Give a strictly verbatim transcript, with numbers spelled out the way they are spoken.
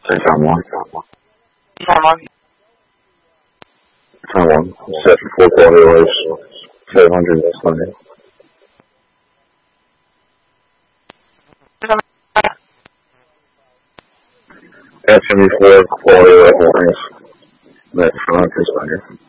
再讲吗？ 讲吗？ 看完seventy-four quality race, seven hundred this Sunday. seventy-four quality race, that's seven hundred Sunday.